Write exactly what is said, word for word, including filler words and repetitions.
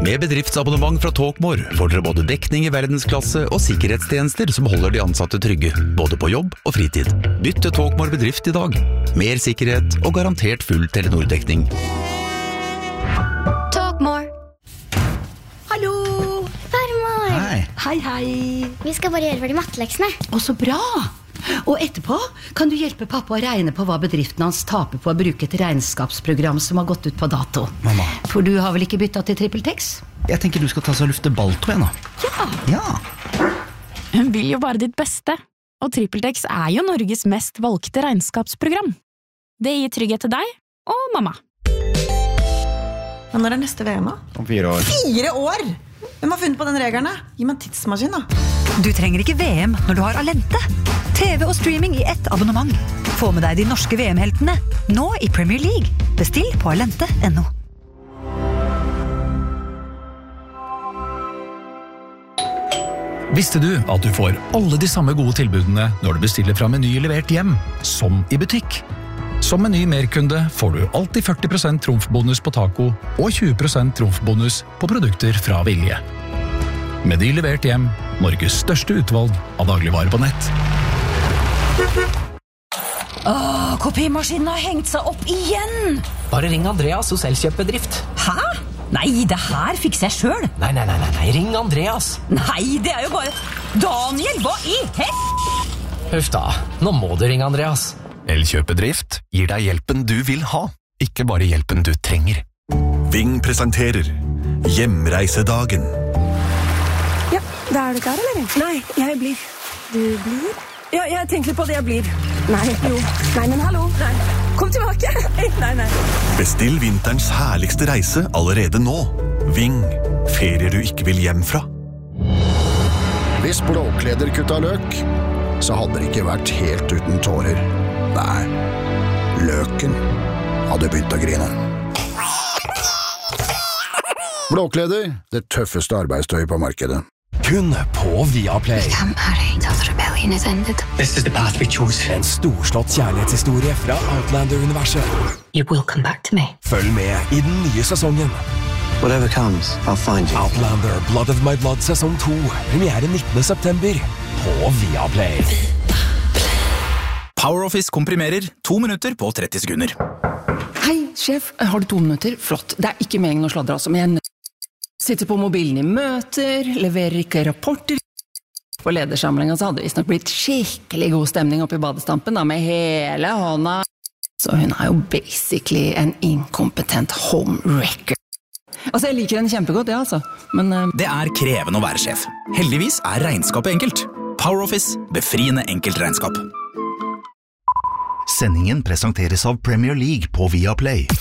Med bedriftsabonnement fra Talkmore får dere både dekning i verdensklasse og sikkerhetstjenester som holder de ansatte trygge, både på jobb og fritid. Bytt til Talkmore bedrift i dag. Mer sikkerhet og garantert full Telenor-dekning. Talkmore. Hallo! Farmor! Hei. Hei, hei. Vi skal bare gjøre ferdig matteleksene. Å, så bra! Og etterpå kan du hjelpe pappa å regne på hva bedriften hans taper på å bruke et regnskapsprogram som har gått ut på dato. Mamma. For du har vel ikke byttet til TrippelTex? Jeg tenker du skal ta seg og lufte Balto igjen da. Ja. Ja. Hun vil jo bare ditt beste, og TrippelTex er jo Norges mest valgte regnskapsprogram. Det gir trygghet til deg og mamma. Men når er neste V M da? Om fire år. Fire år? Hvem har funnet på den regelen da? Gi meg en tidsmaskin da. Du trenger ikke V M når du har Alente. T V og streaming i ett abonnement. Få med deg de norske V M-heltene, nå i Premier League. Bestill på alente punktum no. Visste du at du får alle de samme gode tilbudene når du bestiller fra Meny levert hjem, som i butikk? Som Meny Merkunde får du alltid førti prosent trumfbonus på taco og tjue prosent trumfbonus på produkter fra Vilje. Meny levert hjem, Norges største utvalg av dagligvarer på nett. Åh, kopimaskinen har hengt seg opp igjen! Bare ring Andreas hos Elkjøp-bedrift. Hæ? Nei, det her fikser jeg selv. Nei, nei, nei, nei, ring Andreas. Nei, det er jo bare... Daniel, hva i hel... Huff da, nå må du ringe Andreas. Elkjøp-bedrift gir deg hjelpen du vil ha, ikke bare hjelpen du trenger. Ving presenterer Hjemreisedagen. Ja, da er du klar, eller? Nei, jeg blir. Du blir? Ja, jeg tenker på det jeg blir. Nei, jo. Nei, men hallo. Nei. Kom tilbake. Nei, nei. Bestill vinterens herligste reise allerede nå. Ving, ferier du ikke vil hjem fra. Hvis Blåkleder kutta løk, så hadde det ikke vært helt uten tårer. Nei, løken hadde begynt å grine. Blåkleder, det tøffeste arbeidstøy på markedet. Kun på Viaplay. This is the path we chose. En storslått kjærlighetshistorie fra Outlander-universet. You will come back to me. Følg med i den nye sesongen. Whatever comes, I'll find you. Outlander, Blood of My Blood, sesong to. Premiere nittende september på Viaplay. PowerOffice komprimerer to minutter på tretti sekunder. Hei, sjef. Har du to minutter? Flott. Det er ikke meningen å sladre, altså, men jeg sitter på mobilen i møter, leverer ikke rapporter. På ledersamlingen så hadde det visst nok blitt skikkelig god stemning oppe i badestampen da, med hele hånda. Så hun er jo basically en inkompetent homewrecker. Altså, jeg liker henne kjempegodt, ja, altså. Men uh... det er krevende å være sjef. Heldigvis er regnskapet enkelt. PowerOffice, befriende enkelt regnskap. Sendingen presenteres av Premier League på Viaplay.